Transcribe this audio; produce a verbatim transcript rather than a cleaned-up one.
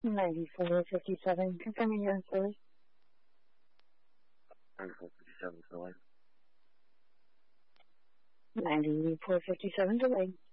ninety-four fifty-seven, confirming your inquiry. ninety-four fifty-seven, delay. ninety-four fifty-seven, delay.